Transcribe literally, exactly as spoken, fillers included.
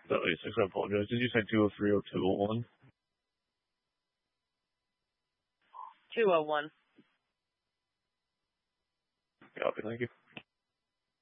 The eighty-six, I apologize. Did you say two oh three or two oh one? two oh one. Copy, thank you.